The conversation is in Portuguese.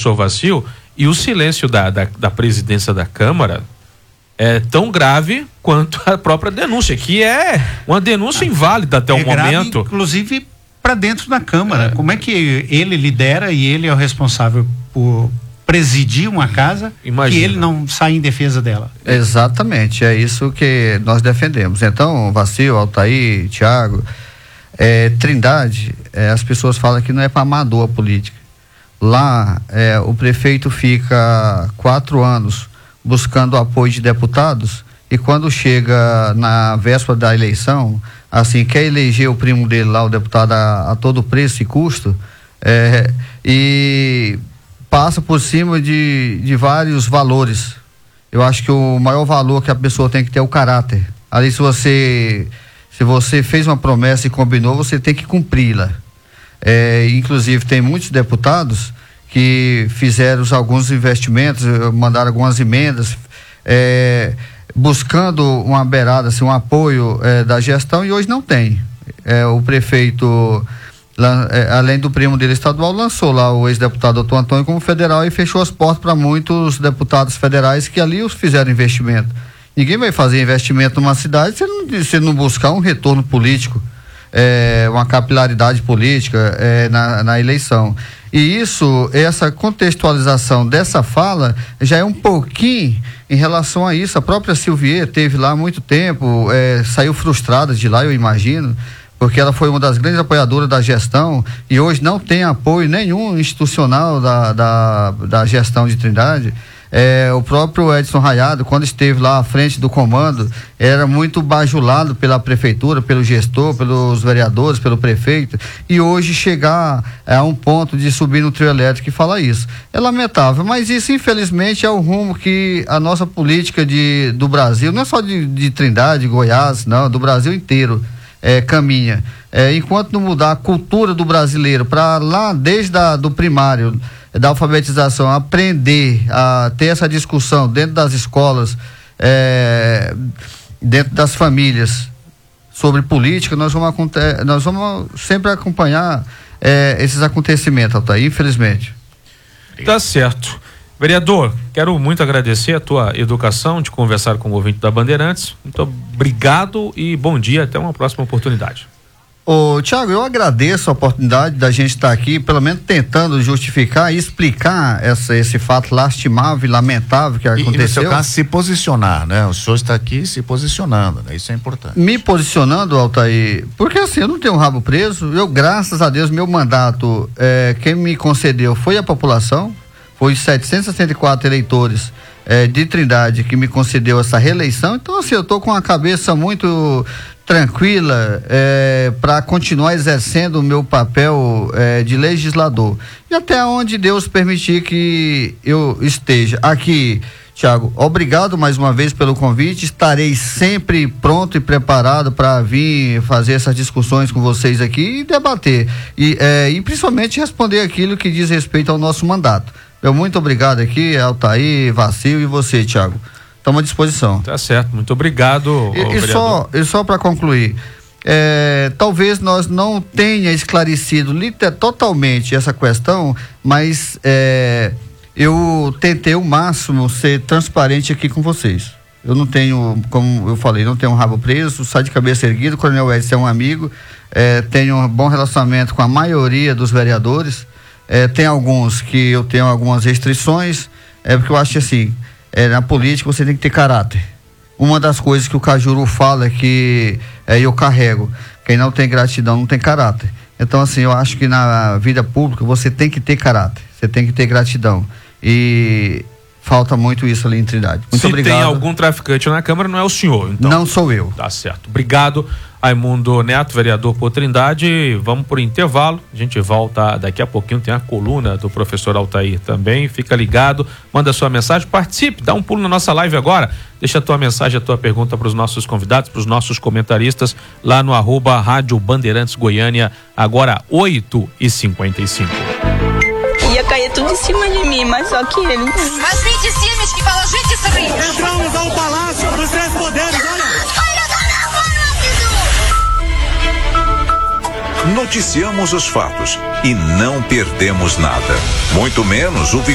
professor Vacil, e o silêncio da presidência da Câmara é tão grave quanto a própria denúncia, que é uma denúncia inválida até o momento. Grave, inclusive para dentro da Câmara. Como é que ele lidera e ele é o responsável por presidir uma casa e ele não sai em defesa dela? Exatamente, é isso que nós defendemos. Então, Vacil, Altair, Thiago, Trindade, as pessoas falam que não é para amador a política. Lá, o prefeito fica 4 anos buscando apoio de deputados, e quando chega na véspera da eleição, assim, quer eleger o primo dele lá, o deputado, a todo preço e custo, e passa por cima de vários valores. Eu acho que o maior valor que a pessoa tem que ter é o caráter. Ali, se você fez uma promessa e combinou, você tem que cumpri-la. Inclusive, tem muitos deputados que fizeram alguns investimentos, mandaram algumas emendas, buscando uma beirada, assim, um apoio da gestão, e hoje não tem. O prefeito, além do primo dele estadual, lançou lá o ex-deputado doutor Antônio como federal e fechou as portas para muitos deputados federais que ali fizeram investimento. Ninguém vai fazer investimento numa cidade se não buscar um retorno político, uma capilaridade política na eleição. E essa contextualização dessa fala já é um pouquinho em relação a isso. A própria Silvier teve lá há muito tempo, saiu frustrada de lá, eu imagino, porque ela foi uma das grandes apoiadoras da gestão e hoje não tem apoio nenhum institucional da gestão de Trindade. O próprio Edson Rayado, quando esteve lá à frente do comando, era muito bajulado pela prefeitura, pelo gestor, pelos vereadores, pelo prefeito, e hoje chegar a um ponto de subir no trio elétrico e falar isso é lamentável, mas isso infelizmente é o rumo que a nossa política do Brasil, não é só de Trindade, Goiás, não, do Brasil inteiro, caminha. Enquanto não mudar a cultura do brasileiro para lá, desde do primário, da alfabetização, aprender a ter essa discussão dentro das escolas, dentro das famílias, sobre política, nós vamos sempre acompanhar esses acontecimentos, Altair, infelizmente. Tá certo. Vereador, quero muito agradecer a tua educação de conversar com o ouvinte da Bandeirantes. Muito obrigado e bom dia, até uma próxima oportunidade. Thiago, eu agradeço a oportunidade da gente estar aqui, pelo menos tentando justificar e explicar esse fato lastimável e lamentável que aconteceu. E no seu caso, se posicionar, né? O senhor está aqui se posicionando, né? Isso é importante. Me posicionando, Altair, porque assim, eu não tenho um rabo preso, graças a Deus, meu mandato, quem me concedeu foi a população, foi 764 eleitores de Trindade que me concedeu essa reeleição, então assim, eu estou com a cabeça muito tranquila para continuar exercendo o meu papel de legislador. E até onde Deus permitir que eu esteja aqui. Thiago, obrigado mais uma vez pelo convite, estarei sempre pronto e preparado para vir fazer essas discussões com vocês aqui e debater, e principalmente responder aquilo que diz respeito ao nosso mandato. Muito obrigado aqui, Altair, Vacil e você, Thiago. Estamos à disposição. Tá certo, muito obrigado. E só para concluir, talvez nós não tenha esclarecido totalmente essa questão, mas eu tentei o máximo ser transparente aqui com vocês. Eu não tenho, como eu falei, não tenho um rabo preso, saio de cabeça erguida, o Coronel Edson é um amigo, tenho um bom relacionamento com a maioria dos vereadores, tem alguns que eu tenho algumas restrições, porque eu acho assim, na política você tem que ter caráter. Uma das coisas que o Cajuru fala é que eu carrego, quem não tem gratidão não tem caráter. Então assim, eu acho que na vida pública você tem que ter caráter, você tem que ter gratidão, e falta muito isso ali em Trindade. Muito obrigado. Se tem algum traficante na Câmara, não é o senhor, então. Não sou eu. Tá certo. Obrigado, Raimundo Neto, vereador por Trindade. Vamos por intervalo. A gente volta daqui a pouquinho. Tem a coluna do professor Altair também. Fica ligado, manda sua mensagem, participe, dá um pulo na nossa live agora. Deixa a tua mensagem, a tua pergunta para os nossos convidados, para os nossos comentaristas, lá no @Rádio Bandeirantes Goiânia, agora 8h55. Ia cair tudo em cima de mim, mas só que ele... Mas vem de cima, que fala, gente, isso aí. Entramos ao Palácio dos Três Poderes, olha. Noticiamos os fatos e não perdemos nada, muito menos o